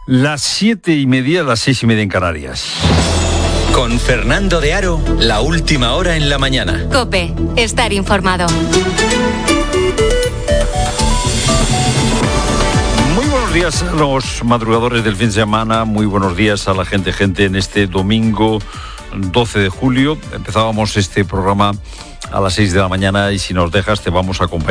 Las 7:30, las 6:30 en Canarias. Con Fernando de Aro, la última hora en la mañana. COPE, estar informado. Muy buenos días a los madrugadores del fin de semana, muy buenos días a la gente en este domingo 12 de julio. Empezábamos este programa a las 6 de la mañana y si nos dejas te vamos a acompañar